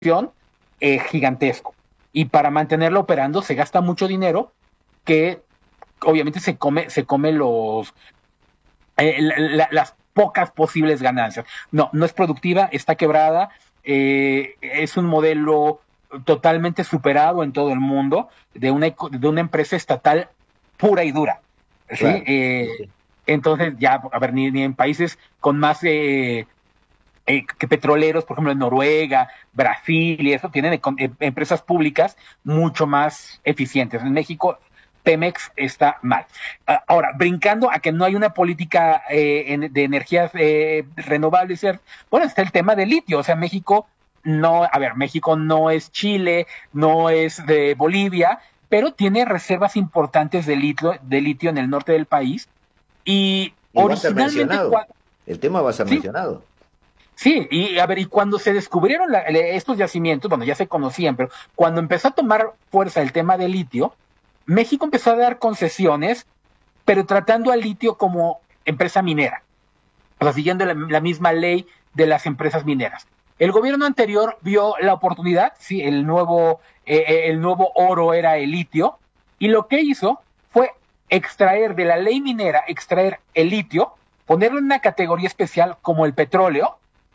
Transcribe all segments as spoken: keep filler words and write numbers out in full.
eh, gigantesco. Y para mantenerlo operando se gasta mucho dinero que obviamente se come, se come los eh, la, la, las pocas posibles ganancias. No, no es productiva, está quebrada, eh, es un modelo totalmente superado en todo el mundo de una, de una empresa estatal pura y dura. ¿Sí? Claro, eh, sí. Entonces, ya, a ver, ni, ni en países con más eh, eh, que petroleros, por ejemplo, en Noruega, Brasil y eso, tienen eh, empresas públicas mucho más eficientes. En México, Pemex está mal. Uh, ahora, brincando a que no hay una política eh, en, de energías eh, renovables, bueno, está el tema del litio. O sea, México no, a ver, México no es Chile, no es de Bolivia, pero tiene reservas importantes de litio, de litio en el norte del país. Y, y va a ser mencionado. Cuando, el tema va a ser sí, mencionado. Sí, y a ver, y cuando se descubrieron la, estos yacimientos, bueno, ya se conocían, pero cuando empezó a tomar fuerza el tema del litio, México empezó a dar concesiones, pero tratando al litio como empresa minera, o sea, siguiendo la, la misma ley de las empresas mineras. El gobierno anterior vio la oportunidad, sí, el nuevo, eh, el nuevo oro era el litio, y lo que hizo fue extraer de la ley minera, extraer el litio, ponerlo en una categoría especial como el petróleo,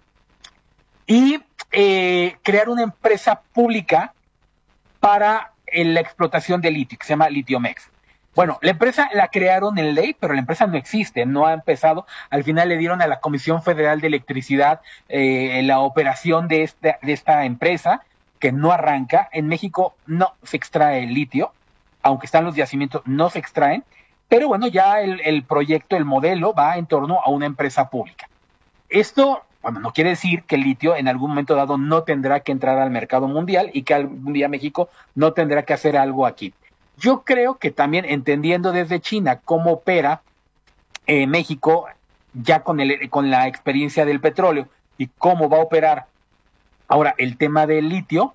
y eh, crear una empresa pública para la explotación de litio, que se llama Litiomex. Bueno, la empresa la crearon en ley, pero la empresa no existe, no ha empezado. Al final le dieron a la Comisión Federal de Electricidad eh, la operación de esta, de esta empresa, que no arranca. En México no se extrae el litio, aunque están los yacimientos, no se extraen, pero bueno, ya el, el proyecto, el modelo va en torno a una empresa pública. Esto, bueno, no quiere decir que el litio en algún momento dado no tendrá que entrar al mercado mundial y que algún día México no tendrá que hacer algo aquí. Yo creo que también entendiendo desde China cómo opera eh, México, ya con, el, con la experiencia del petróleo y cómo va a operar ahora el tema del litio,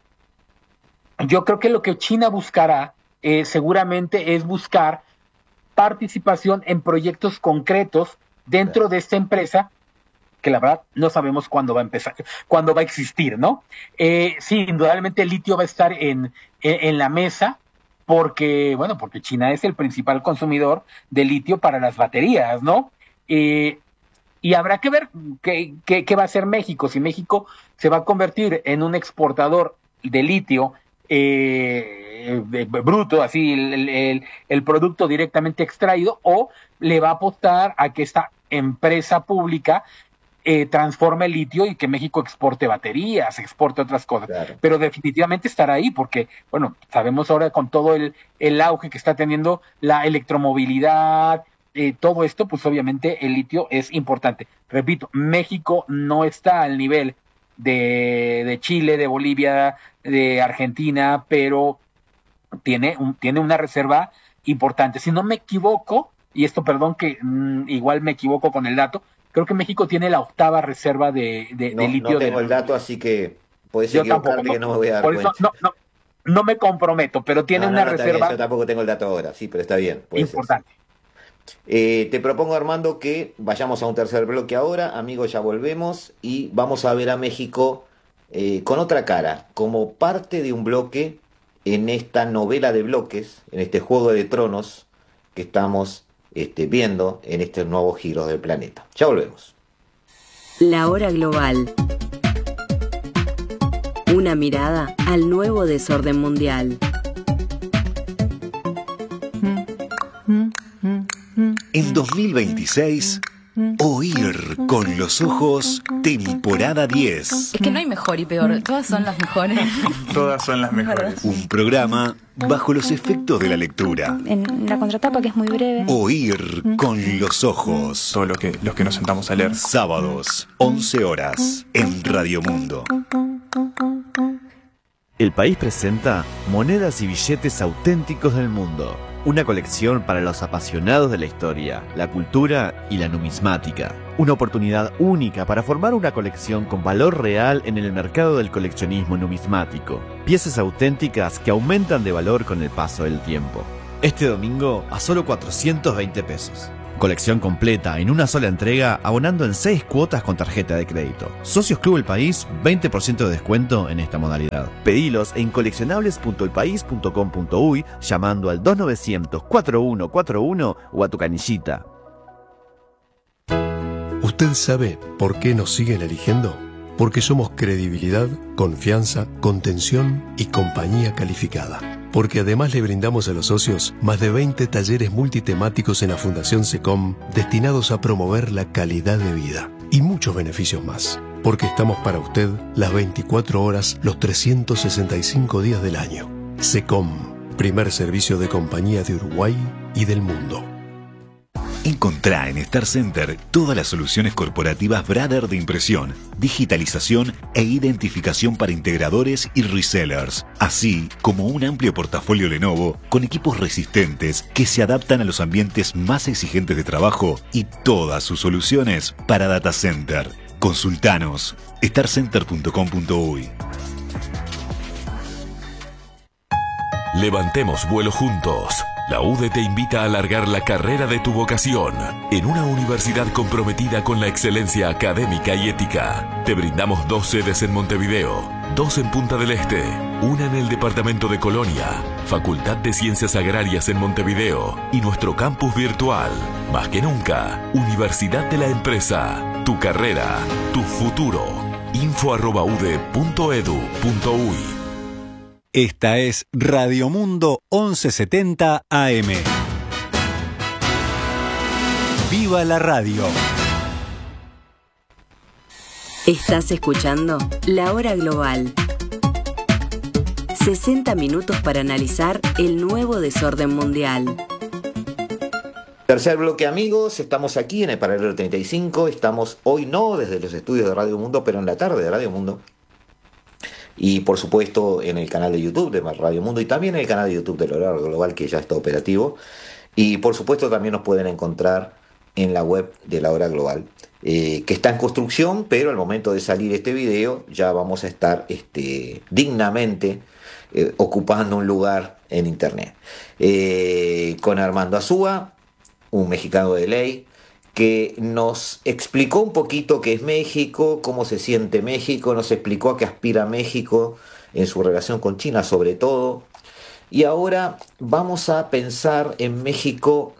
yo creo que lo que China buscará eh, seguramente es buscar participación en proyectos concretos dentro de esta empresa, que la verdad no sabemos cuándo va a empezar, cuándo va a existir, ¿no? Eh, sí, indudablemente el litio va a estar en, en, en la mesa, porque, bueno, porque China es el principal consumidor de litio para las baterías, ¿no? Eh, y habrá que ver qué, qué, qué va a hacer México, si México se va a convertir en un exportador de litio eh, de, de bruto, así, el, el, el producto directamente extraído, o le va a apostar a que esta empresa pública Eh, transforme el litio y que México exporte baterías, exporte otras cosas. Claro. Pero definitivamente estará ahí porque, bueno, sabemos ahora con todo el, el auge que está teniendo la electromovilidad, eh, todo esto, pues obviamente el litio es importante. Repito, México no está al nivel de, de Chile, de Bolivia, de Argentina, pero tiene, un, tiene una reserva importante. Si no me equivoco, y esto perdón que mmm, igual me equivoco con el dato, creo que México tiene la octava reserva de, de, no, de litio. No tengo de el dato, así que puedes equivocarte que no me voy a dar por eso, no, no, no me comprometo, pero tiene no, no, una no, reserva. Bien, yo tampoco tengo el dato ahora, sí, pero está bien. Importante. Eh, te propongo, Armando, que vayamos a un tercer bloque ahora, amigos, ya volvemos y vamos a ver a México eh, con otra cara, como parte de un bloque en esta novela de bloques, en este Juego de Tronos que estamos Este, viendo en estos nuevos giros del planeta. Ya volvemos. La hora global. Una mirada al nuevo desorden mundial. En dos mil veintiséis, Oír con los ojos, temporada diez. Es que no hay mejor y peor, todas son las mejores. Todas son las mejores. Un programa bajo los efectos de la lectura. En la contratapa, que es muy breve. Oír con los ojos. Todo lo que, los que nos sentamos a leer. Sábados, once horas, en Radio Mundo. El País presenta Monedas y billetes auténticos del mundo. Una colección para los apasionados de la historia, la cultura y la numismática. Una oportunidad única para formar una colección con valor real en el mercado del coleccionismo numismático. Piezas auténticas que aumentan de valor con el paso del tiempo. Este domingo a solo cuatrocientos veinte pesos. Colección completa en una sola entrega, abonando en seis cuotas con tarjeta de crédito. Socios Club El País, veinte por ciento de descuento en esta modalidad. Pedilos en coleccionables punto el país punto com punto uy llamando al dos novecientos cuatro uno cuatro uno o a tu canillita. ¿Usted sabe por qué nos siguen eligiendo? Porque somos credibilidad, confianza, contención y compañía calificada. Porque además le brindamos a los socios más de veinte talleres multitemáticos en la Fundación SECOM destinados a promover la calidad de vida y muchos beneficios más. Porque estamos para usted las veinticuatro horas, los trescientos sesenta y cinco días del año. SECOM, primer servicio de compañía de Uruguay y del mundo. Encontrá en Star Center todas las soluciones corporativas Brother de impresión, digitalización e identificación para integradores y resellers, así como un amplio portafolio Lenovo con equipos resistentes que se adaptan a los ambientes más exigentes de trabajo y todas sus soluciones para data center. Consultanos star center punto com punto uy. Levantemos vuelo juntos. La U D E te invita a alargar la carrera de tu vocación en una universidad comprometida con la excelencia académica y ética. Te brindamos dos sedes en Montevideo, dos en Punta del Este, una en el departamento de Colonia, Facultad de Ciencias Agrarias en Montevideo y nuestro campus virtual. Más que nunca, Universidad de la Empresa. Tu carrera, tu futuro. info arroba u d e punto edu punto uy. Esta es Radio Mundo once setenta A M. ¡Viva la radio! Estás escuchando La Hora Global. sesenta minutos para analizar el nuevo desorden mundial. Tercer bloque, amigos, estamos aquí en el Paralelo treinta y cinco, estamos hoy no desde los estudios de Radio Mundo, pero en la tarde de Radio Mundo. Y por supuesto en el canal de YouTube de Radio Mundo y también en el canal de YouTube de La Hora Global, que ya está operativo. Y por supuesto también nos pueden encontrar en la web de La Hora Global, eh, que está en construcción, pero al momento de salir este video ya vamos a estar este, dignamente eh, ocupando un lugar en internet. Eh, con Armando Azúa, un mexicano de ley, que nos explicó un poquito qué es México, cómo se siente México, nos explicó a qué aspira México en su relación con China sobre todo. Y ahora vamos a pensar en México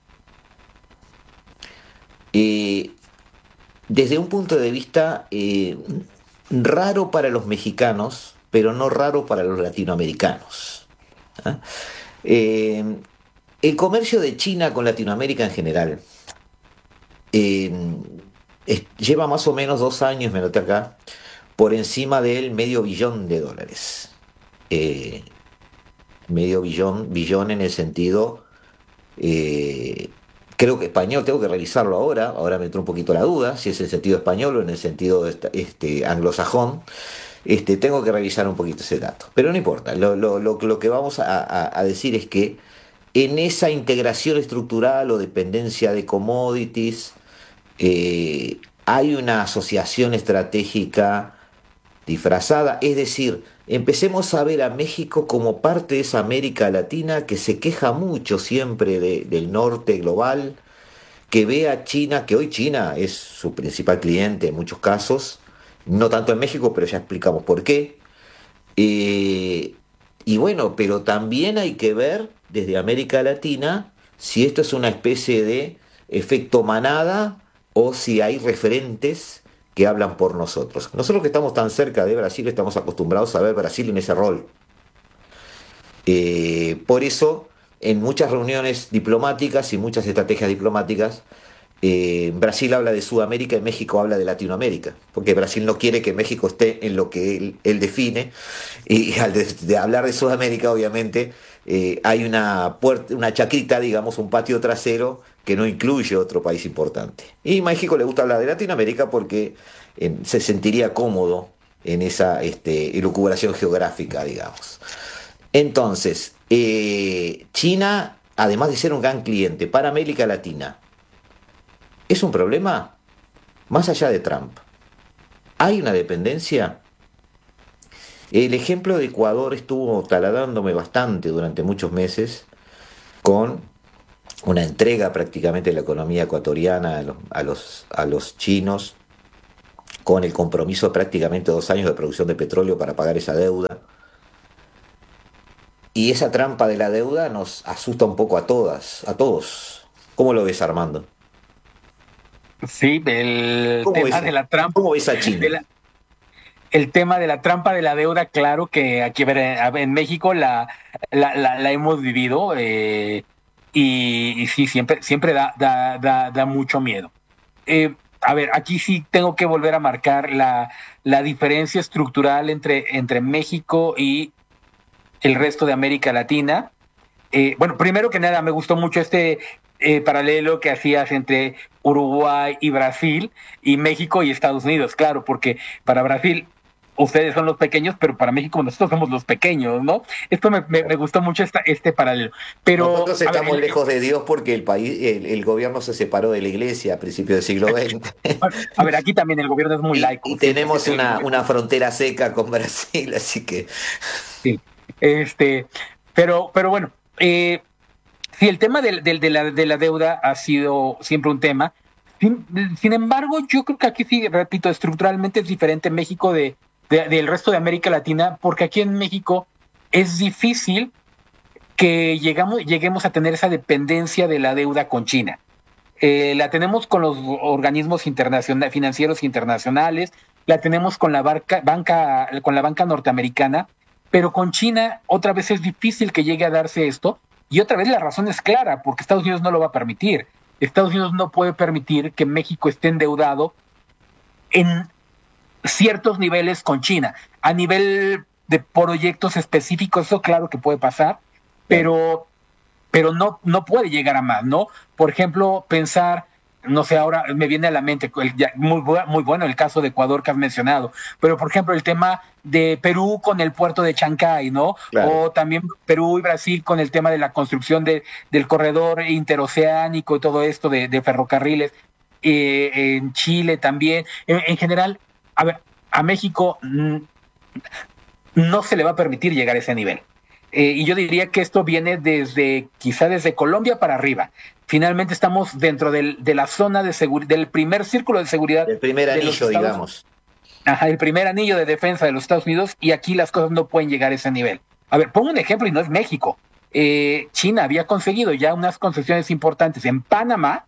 eh, desde un punto de vista eh, raro para los mexicanos, pero no raro para los latinoamericanos. ¿Ah? Eh, el comercio de China con Latinoamérica en general Eh, es, lleva más o menos dos años, me noté acá, por encima del medio billón de dólares. Eh, medio billón, billón en el sentido, eh, creo que español, tengo que revisarlo ahora, ahora me entró un poquito la duda, si es el sentido español o en el sentido este, anglosajón. Este, tengo que revisar un poquito ese dato, pero no importa, lo, lo, lo, lo que vamos a, a, a decir es que en esa integración estructural o dependencia de commodities, Eh, hay una asociación estratégica disfrazada, es decir, empecemos a ver a México como parte de esa América Latina que se queja mucho siempre de, del norte global, que ve a China, que hoy China es su principal cliente en muchos casos, no tanto en México, pero ya explicamos por qué. Eh, y bueno, pero también hay que ver desde América Latina si esto es una especie de efecto manada o si hay referentes que hablan por nosotros. Nosotros que estamos tan cerca de Brasil estamos acostumbrados a ver Brasil en ese rol. Eh, por eso, en muchas reuniones diplomáticas y muchas estrategias diplomáticas, eh, Brasil habla de Sudamérica y México habla de Latinoamérica, porque Brasil no quiere que México esté en lo que él, él define, y al de, de hablar de Sudamérica, obviamente, eh, hay una puerta, una chacrita, digamos, un patio trasero que no incluye otro país importante. Y a México le gusta hablar de Latinoamérica porque eh, se sentiría cómodo en esa este, elucubración geográfica, digamos. Entonces, eh, China, además de ser un gran cliente para América Latina, ¿es un problema? Más allá de Trump, ¿hay una dependencia? El ejemplo de Ecuador estuvo taladándome bastante durante muchos meses con una entrega prácticamente de la economía ecuatoriana a los, a los, a los chinos, con el compromiso de prácticamente dos años de producción de petróleo para pagar esa deuda. Y esa trampa de la deuda nos asusta un poco a todas, a todos. ¿Cómo lo ves, Armando? Sí, el tema de la trampa. ¿Cómo ves a China? La, el tema de la trampa de la deuda, claro que aquí en México la, la, la, la hemos vivido eh, y, y sí, siempre, siempre da, da, da, da mucho miedo. Eh, a ver, aquí sí tengo que volver a marcar la, la diferencia estructural entre, entre México y el resto de América Latina. Eh, bueno, primero que nada, me gustó mucho este eh, paralelo que hacías entre Uruguay y Brasil y México y Estados Unidos, claro, porque para Brasil ustedes son los pequeños, pero para México nosotros somos los pequeños, ¿no? Esto me, me, me gustó mucho esta, este paralelo. Pero nosotros estamos ver, lejos de Dios porque el país, el, el gobierno se separó de la iglesia a principios del siglo veinte. A ver, aquí también el gobierno es muy y, laico. Y tenemos sí, una, una frontera seca con Brasil, así que... Sí, este, pero, pero bueno, eh, sí, el tema de, de, de, la, de la deuda ha sido siempre un tema. Sin, sin embargo, yo creo que aquí sí, repito, estructuralmente es diferente México de De, del resto de América Latina, porque aquí en México es difícil que llegamos, lleguemos a tener esa dependencia de la deuda con China. Eh, la tenemos con los organismos internacionales, financieros internacionales, la tenemos con la banca, banca, con la banca norteamericana, pero con China otra vez es difícil que llegue a darse esto, y otra vez la razón es clara, porque Estados Unidos no lo va a permitir. Estados Unidos no puede permitir que México esté endeudado en ciertos niveles con China. A nivel de proyectos específicos, eso claro que puede pasar, pero, pero no, no puede llegar a más, ¿no? Por ejemplo, pensar, no sé, ahora me viene a la mente, muy, muy bueno el caso de Ecuador que has mencionado, pero por ejemplo el tema de Perú con el puerto de Chancay, ¿no? Claro. O también Perú y Brasil con el tema de la construcción de, del corredor interoceánico y todo esto de, de ferrocarriles, eh, en Chile también, en, en general. A ver, a México mm, no se le va a permitir llegar a ese nivel. Eh, y yo diría que esto viene desde, quizá desde Colombia para arriba. Finalmente estamos dentro del, de la zona de seguridad, del primer círculo de seguridad. El primer anillo, digamos. Ajá, el primer anillo de defensa de los Estados Unidos, y aquí las cosas no pueden llegar a ese nivel. A ver, pongo un ejemplo y no es México. Eh, China había conseguido ya unas concesiones importantes en Panamá,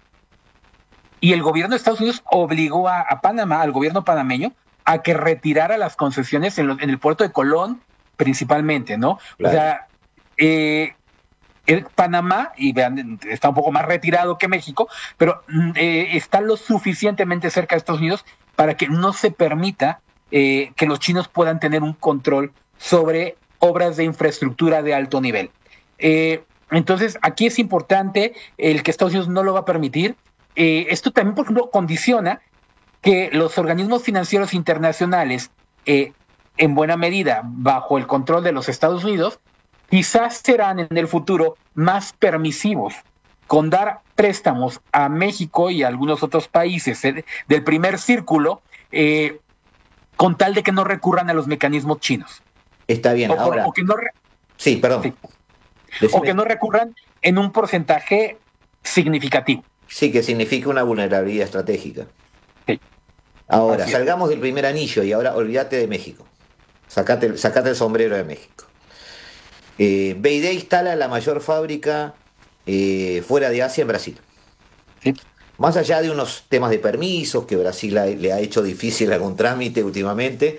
y el gobierno de Estados Unidos obligó a, a Panamá, al gobierno panameño, a que retirara las concesiones en, lo, en el puerto de Colón, principalmente, ¿no? Claro. O sea, eh, el Panamá, y vean, está un poco más retirado que México, pero eh, está lo suficientemente cerca de Estados Unidos para que no se permita eh, que los chinos puedan tener un control sobre obras de infraestructura de alto nivel. Eh, entonces, aquí es importante el que Estados Unidos no lo va a permitir. Eh, esto también, por ejemplo, condiciona que los organismos financieros internacionales, eh, en buena medida bajo el control de los Estados Unidos, quizás serán en el futuro más permisivos con dar préstamos a México y a algunos otros países eh, del primer círculo, eh, con tal de que no recurran a los mecanismos chinos. Está bien, o, ahora... O que no re... Sí, perdón. Sí. O que no recurran en un porcentaje significativo. Sí, que significa una vulnerabilidad estratégica. Sí. Ahora, salgamos del primer anillo y ahora olvídate de México. Sacate, sacate el sombrero de México. Eh, B Y D instala la mayor fábrica eh, fuera de Asia en Brasil. Sí. Más allá de unos temas de permisos que Brasil ha, le ha hecho difícil algún trámite últimamente,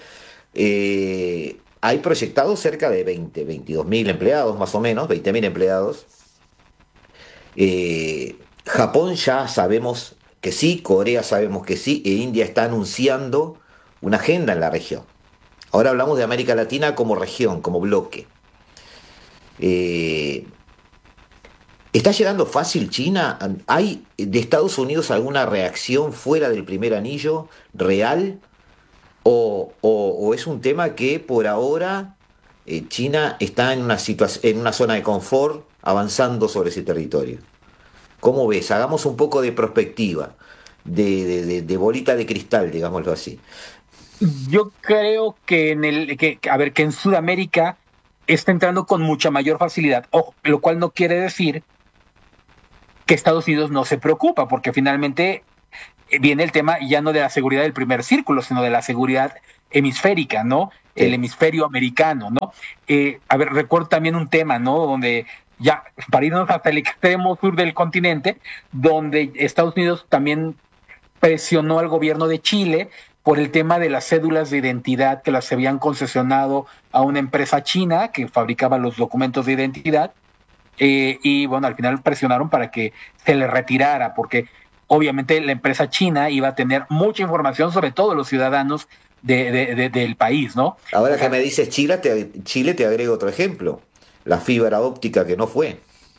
eh, hay proyectados cerca de veinte, veintidós mil empleados, más o menos, veinte mil empleados. Eh, Japón ya sabemos que sí, Corea sabemos que sí, e India está anunciando una agenda en la región. Ahora hablamos de América Latina como región, como bloque. Eh, ¿Está llegando fácil China? ¿Hay de Estados Unidos alguna reacción fuera del primer anillo real? ¿O, o, o es un tema que por ahora eh, China está en una, en una zona de confort avanzando sobre ese territorio? ¿Cómo ves? Hagamos un poco de perspectiva, de, de, de, de bolita de cristal, digámoslo así. Yo creo que en el que a ver que en Sudamérica está entrando con mucha mayor facilidad, ojo, lo cual no quiere decir que Estados Unidos no se preocupa, porque finalmente viene el tema ya no de la seguridad del primer círculo, sino de la seguridad hemisférica, ¿no? Sí. El hemisferio americano, ¿no? Eh, a ver, recuerdo también un tema, ¿no? Donde ya, para irnos hasta el extremo sur del continente, donde Estados Unidos también presionó al gobierno de Chile por el tema de las cédulas de identidad que las habían concesionado a una empresa china que fabricaba los documentos de identidad, eh, y bueno, al final presionaron para que se le retirara, porque obviamente la empresa china iba a tener mucha información sobre todos los ciudadanos de, de, de, del país, ¿no? Ahora que me dices Chile te, Chile, te agrego otro ejemplo, la fibra óptica que no fue.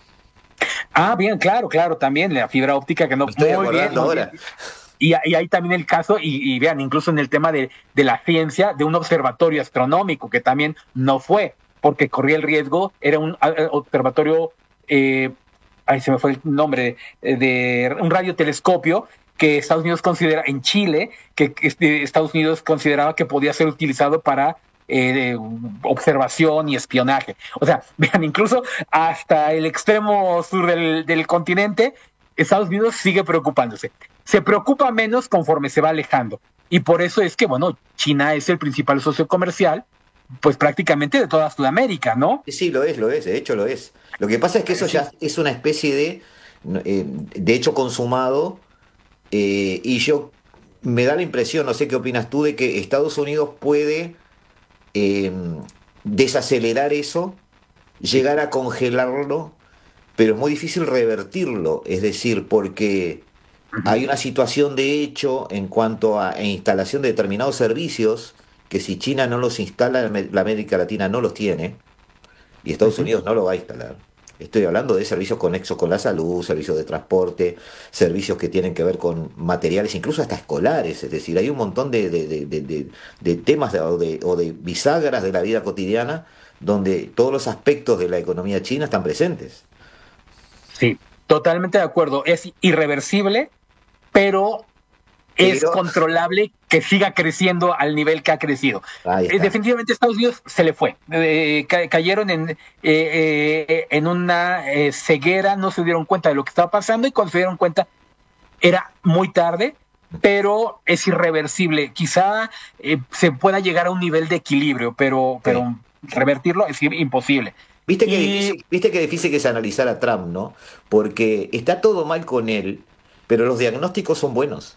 Ah, bien, claro, claro, también la fibra óptica que no fue. Estoy muy acordando bien, ahora. Bien. Y, y hay también el caso, y, y vean, incluso en el tema de, de la ciencia, de un observatorio astronómico que también no fue, porque corría el riesgo, era un observatorio, eh, ahí se me fue el nombre, de, de un radiotelescopio que Estados Unidos considera, en Chile, que este, Estados Unidos consideraba que podía ser utilizado para eh, observación y espionaje. O sea, vean, incluso hasta el extremo sur del, del continente, Estados Unidos sigue preocupándose. Se preocupa menos conforme se va alejando. Y por eso es que, bueno, China es el principal socio comercial, pues prácticamente de toda Sudamérica, ¿no? Sí, lo es, lo es, de hecho lo es. Lo que pasa es que eso ya es una especie de, eh, de hecho consumado, eh, y yo me da la impresión, no sé qué opinas tú, de que Estados Unidos puede eh, desacelerar eso, llegar a congelarlo, pero es muy difícil revertirlo, es decir, porque hay una situación de hecho en cuanto a instalación de determinados servicios que si China no los instala, la América Latina no los tiene y Estados Unidos no lo va a instalar. Estoy hablando de servicios conexos con la salud, servicios de transporte, servicios que tienen que ver con materiales, incluso hasta escolares, es decir, hay un montón de, de, de, de, de, de temas de, o, de, o de bisagras de la vida cotidiana donde todos los aspectos de la economía china están presentes. Sí, totalmente de acuerdo. Es irreversible, pero, pero es controlable que siga creciendo al nivel que ha crecido. Eh, definitivamente Estados Unidos se le fue. Eh, ca cayeron en, eh, eh, en una eh, ceguera, no se dieron cuenta de lo que estaba pasando y cuando se dieron cuenta era muy tarde, pero es irreversible. Quizá eh, se pueda llegar a un nivel de equilibrio, pero, pero sí. revertirlo es imposible. Viste que, y... difícil, viste que difícil que es analizar a Trump, ¿no? Porque está todo mal con él, pero los diagnósticos son buenos.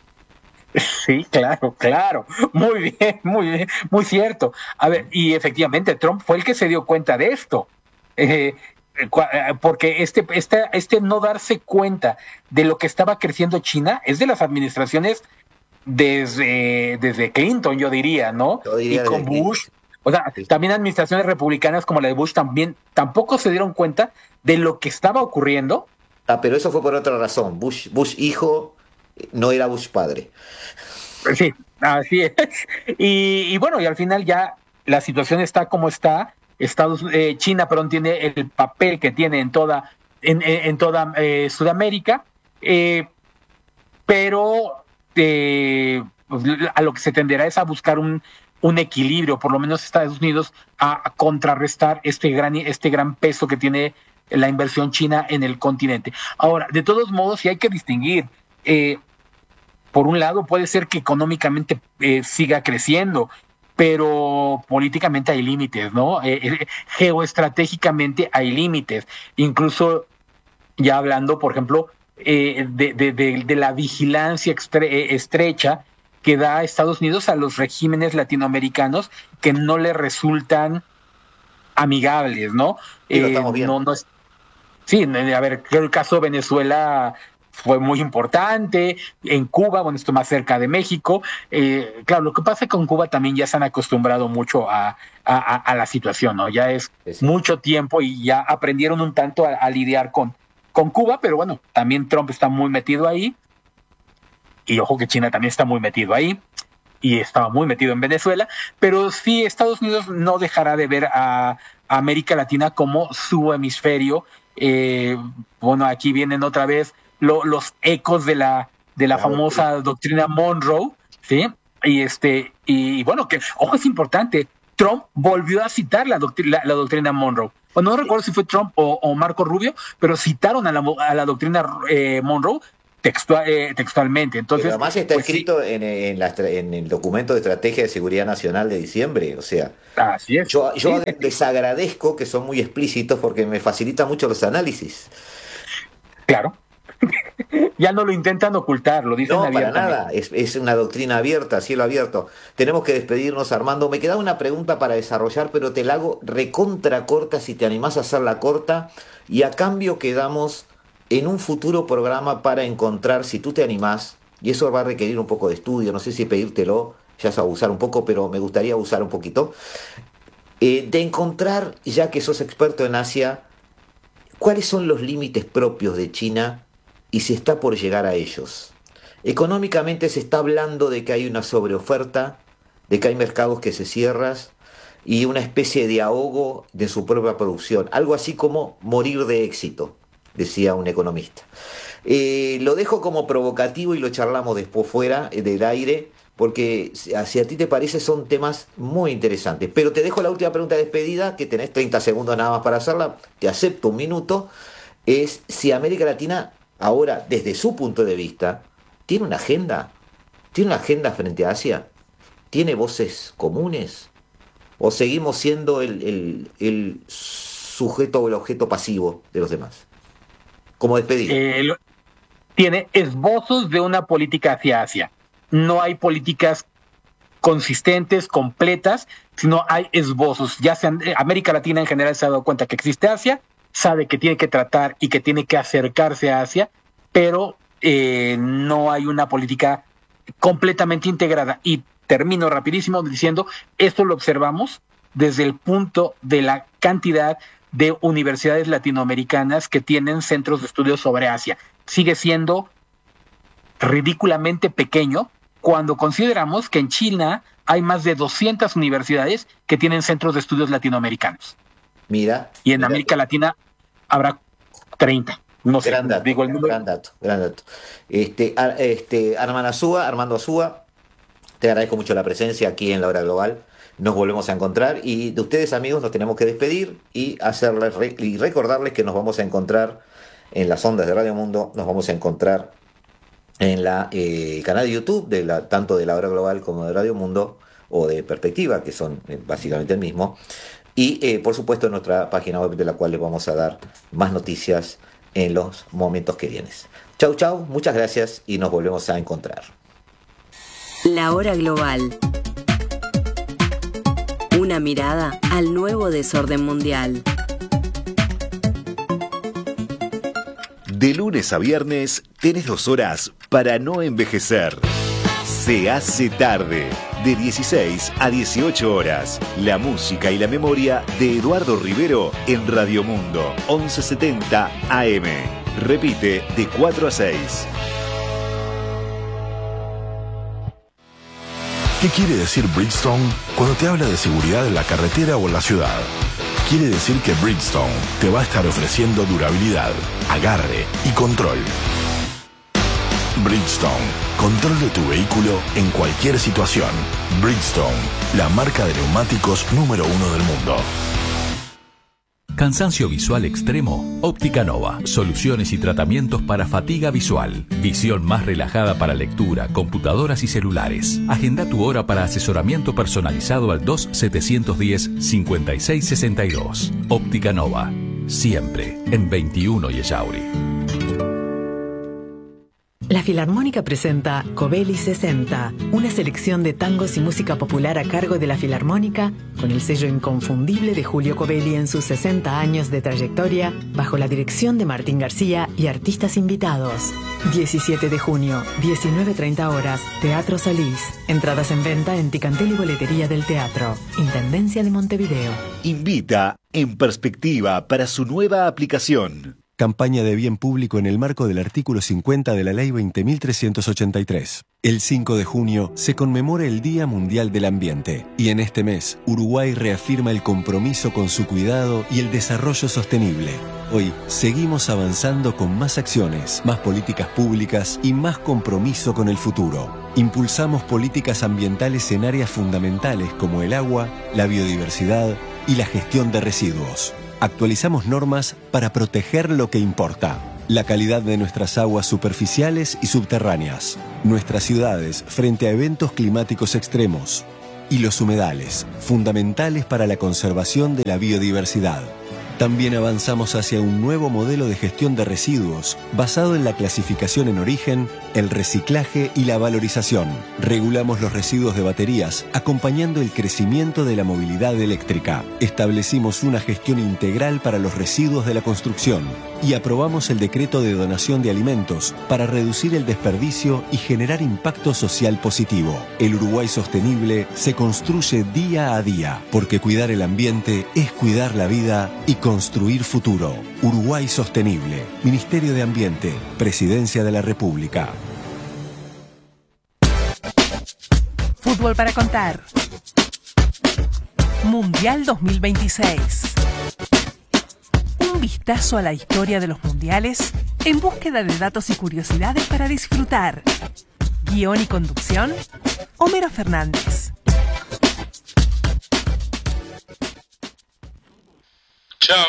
Sí, claro, claro. Muy bien, muy bien, muy cierto. A ver, y efectivamente Trump fue el que se dio cuenta de esto. Eh, porque este, este, este no darse cuenta de lo que estaba creciendo China es de las administraciones desde, desde Clinton, yo diría, ¿no? Yo diría y con Bush. O sea, también administraciones republicanas como la de Bush también tampoco se dieron cuenta de lo que estaba ocurriendo. Ah, pero eso fue por otra razón. Bush, Bush hijo no era Bush padre. Sí, así es. Y, y bueno, y al final ya la situación está como está. Estados, eh, China, perdón, tiene el papel que tiene en toda, en, en, en toda eh, Sudamérica, eh, pero eh, a lo que se tenderá es a buscar un un equilibrio, por lo menos Estados Unidos, a, a contrarrestar este gran, este gran peso que tiene la inversión china en el continente. Ahora, de todos modos, sí hay que distinguir. Eh, por un lado, puede ser que económicamente eh, siga creciendo, pero políticamente hay límites, ¿no? Eh, eh, geoestratégicamente hay límites. Incluso, ya hablando, por ejemplo, eh, de, de, de, de la vigilancia estre estrecha que da Estados Unidos a los regímenes latinoamericanos que no le resultan amigables, ¿no? Sí, lo estamos viendo. No, no es, sí, a ver, creo que el caso de Venezuela fue muy importante, en Cuba, bueno, esto más cerca de México, eh, claro, lo que pasa es que con Cuba también ya se han acostumbrado mucho a, a, a la situación, ¿no? Ya es sí. mucho tiempo y ya aprendieron un tanto a, a lidiar con, con Cuba, pero bueno, también Trump está muy metido ahí. Y ojo que China también está muy metido ahí y estaba muy metido en Venezuela, pero sí Estados Unidos no dejará de ver a, a América Latina como su hemisferio. Eh, bueno, aquí vienen otra vez lo, los ecos de la de la claro, famosa sí. doctrina Monroe, ¿sí? Y este y bueno, que ojo, es importante, Trump volvió a citar la, doctrina, la, la doctrina Monroe. o no recuerdo si fue Trump o, o Marco Rubio, pero citaron a la, a la doctrina eh, Monroe textual, eh, textualmente. Entonces, pero además está pues, escrito sí. en, en, la, en el documento de Estrategia de Seguridad Nacional de diciembre, o sea, así es. yo, yo Sí. les agradezco que son muy explícitos porque me facilita mucho los análisis. Claro. Ya no lo intentan ocultar, lo dicen No, para abiertamente. nada, es, es una doctrina abierta, cielo abierto. Tenemos que despedirnos, Armando. Me queda una pregunta para desarrollar, pero te la hago recontra corta si te animás a hacerla corta, y a cambio quedamos en un futuro programa para encontrar, si tú te animás, y eso va a requerir un poco de estudio, no sé si pedírtelo, ya es abusar un poco, pero me gustaría abusar un poquito, eh, de encontrar, ya que sos experto en Asia, cuáles son los límites propios de China y si está por llegar a ellos. Económicamente se está hablando de que hay una sobreoferta, de que hay mercados que se cierran y una especie de ahogo de su propia producción, algo así como morir de éxito, decía un economista. Eh, lo dejo como provocativo y lo charlamos después fuera eh, del aire, porque si a ti te parece son temas muy interesantes. Pero te dejo la última pregunta de despedida, que tenés treinta segundos nada más para hacerla, te acepto un minuto, es si América Latina ahora, desde su punto de vista, tiene una agenda, tiene una agenda frente a Asia, tiene voces comunes, o seguimos siendo el, el, el sujeto o el objeto pasivo de los demás. Como despedida. Eh, lo- tiene esbozos de una política hacia Asia. No hay políticas consistentes, completas, sino hay esbozos. Ya sean, eh, América Latina en general se ha dado cuenta que existe Asia, sabe que tiene que tratar y que tiene que acercarse a Asia, pero eh, no hay una política completamente integrada. Y termino rapidísimo diciendo, esto lo observamos desde el punto de la cantidad de universidades latinoamericanas que tienen centros de estudios sobre Asia. Sigue siendo ridículamente pequeño cuando consideramos que en China hay más de doscientas universidades que tienen centros de estudios latinoamericanos. Mira. Y en mira, América Latina habrá treinta. No sé, gran dato, digo el número. gran dato, gran dato. Este, Ar- este, Armando Azúa, Armando Azúa, te agradezco mucho la presencia aquí en La Hora Global. Nos volvemos a encontrar y de ustedes, amigos, nos tenemos que despedir y hacerles re- y recordarles que nos vamos a encontrar en las ondas de Radio Mundo, nos vamos a encontrar en la eh, canal de YouTube de la, tanto de La Hora Global como de Radio Mundo o de Perspectiva, que son eh, básicamente el mismo, y eh, por supuesto en nuestra página web, de la cual les vamos a dar más noticias en los momentos que vienen. Chau, chau, muchas gracias y nos volvemos a encontrar. La Hora Global. Una mirada al nuevo desorden mundial. De lunes a viernes tenés dos horas para no envejecer. Se hace tarde, de dieciséis a dieciocho horas. La música y la memoria de Eduardo Rivero en Radio Mundo, once setenta A M. Repite de cuatro a seis. ¿Qué quiere decir Bridgestone cuando te habla de seguridad en la carretera o en la ciudad? Quiere decir que Bridgestone te va a estar ofreciendo durabilidad, agarre y control. Bridgestone, control de tu vehículo en cualquier situación. Bridgestone, la marca de neumáticos número uno del mundo. Cansancio visual extremo, Óptica Nova. Soluciones y tratamientos para fatiga visual. Visión más relajada para lectura, computadoras y celulares. Agenda tu hora para asesoramiento personalizado al dos setecientos diez cincuenta y seis sesenta y dos. Óptica Nova. Siempre en veintiuno y Ellauri. La Filarmónica presenta Covelli sesenta, una selección de tangos y música popular a cargo de la Filarmónica, con el sello inconfundible de Julio Covelli en sus sesenta años de trayectoria, bajo la dirección de Martín García y artistas invitados. diecisiete de junio, diecinueve treinta horas, Teatro Solís. Entradas en venta en Ticantel y Boletería del Teatro, Intendencia de Montevideo. Invita En Perspectiva para su nueva aplicación. Campaña de bien público en el marco del artículo cincuenta de la Ley veinte mil trescientos ochenta y tres. El cinco de junio se conmemora el Día Mundial del Ambiente y en este mes Uruguay reafirma el compromiso con su cuidado y el desarrollo sostenible. Hoy seguimos avanzando con más acciones, más políticas públicas y más compromiso con el futuro. Impulsamos políticas ambientales en áreas fundamentales como el agua, la biodiversidad y la gestión de residuos. actualizamos normas para proteger lo que importa. La calidad de nuestras aguas superficiales y subterráneas, nuestras ciudades frente a eventos climáticos extremos y los humedales, fundamentales para la conservación de la biodiversidad. También avanzamos hacia un nuevo modelo de gestión de residuos basado en la clasificación en origen, el reciclaje y la valorización. Regulamos los residuos de baterías, acompañando el crecimiento de la movilidad eléctrica. Establecimos una gestión integral para los residuos de la construcción y aprobamos el decreto de donación de alimentos para reducir el desperdicio y generar impacto social positivo. El Uruguay sostenible se construye día a día, porque cuidar el ambiente es cuidar la vida y construir futuro. Uruguay sostenible. Ministerio de Ambiente. Presidencia de la República. Fútbol para contar. Mundial dos mil veintiséis. Un vistazo a la historia de los mundiales en búsqueda de datos y curiosidades para disfrutar. Guión y conducción, Homero Fernández. Chao,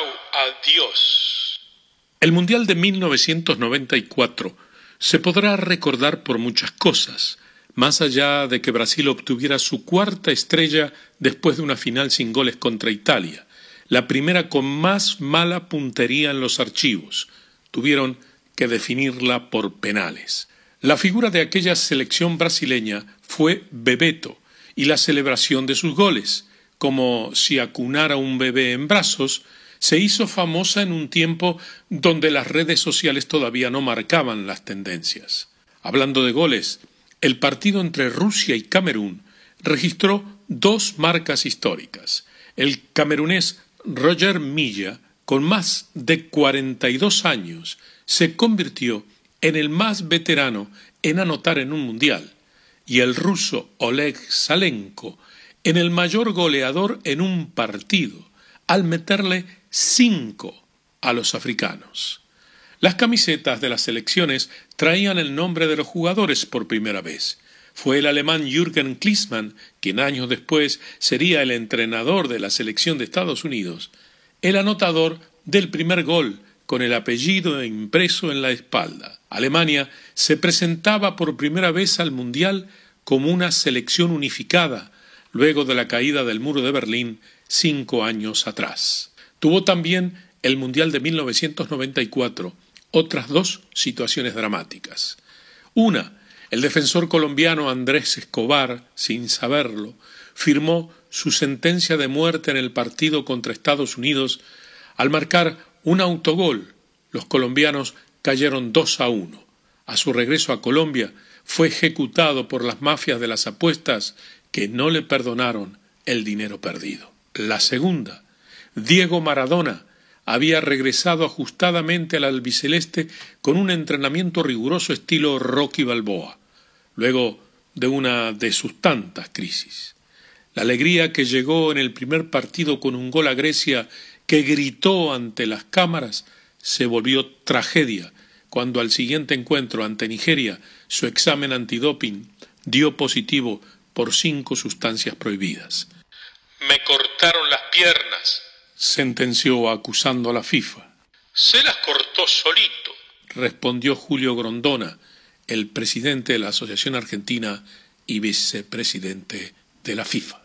adiós. El Mundial de mil novecientos noventa y cuatro se podrá recordar por muchas cosas, más allá de que Brasil obtuviera su cuarta estrella después de una final sin goles contra Italia, la primera con más mala puntería en los archivos. Tuvieron que definirla por penales. La figura de aquella selección brasileña fue Bebeto y la celebración de sus goles, como si acunara un bebé en brazos, se hizo famosa en un tiempo donde las redes sociales todavía no marcaban las tendencias. Hablando de goles, el partido entre Rusia y Camerún registró dos marcas históricas. El camerunés Roger Milla, con más de cuarenta y dos años, se convirtió en el más veterano en anotar en un mundial, y el ruso Oleg Salenko en el mayor goleador en un partido, al meterle cinco a los africanos. Las camisetas de las selecciones traían el nombre de los jugadores por primera vez. Fue el alemán Jürgen Klinsmann, quien años después sería el entrenador de la selección de Estados Unidos, el anotador del primer gol con el apellido impreso en la espalda. Alemania se presentaba por primera vez al Mundial como una selección unificada, luego de la caída del muro de Berlín cinco años atrás. Tuvo también el Mundial de mil novecientos noventa y cuatro otras dos situaciones dramáticas. Una, el defensor colombiano Andrés Escobar, sin saberlo, firmó su sentencia de muerte en el partido contra Estados Unidos al marcar un autogol. Los colombianos cayeron dos a uno. A su regreso a Colombia, fue ejecutado por las mafias de las apuestas que no le perdonaron el dinero perdido. La segunda, Diego Maradona había regresado ajustadamente al albiceleste con un entrenamiento riguroso estilo Rocky Balboa, luego de una de sus tantas crisis. La alegría que llegó en el primer partido con un gol a Grecia que gritó ante las cámaras se volvió tragedia cuando al siguiente encuentro ante Nigeria su examen antidoping dio positivo por cinco sustancias prohibidas. «Me cortaron las piernas», sentenció acusando a la FIFA. «Se las cortó solito», respondió Julio Grondona, el presidente de la Asociación Argentina y vicepresidente de la FIFA.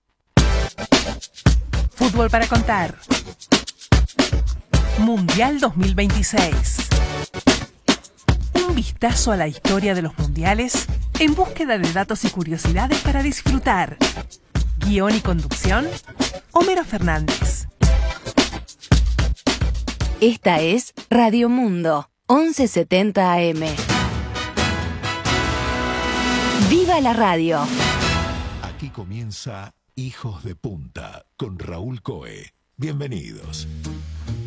Fútbol para contar. Mundial dos mil veintiséis. Un vistazo a la historia de los mundiales en búsqueda de datos y curiosidades para disfrutar. Guión y conducción, Homero Fernández. Esta es Radio Mundo, once setenta A M. ¡Viva la radio! Aquí comienza Hijos de Punta con Raúl Coe. Bienvenidos.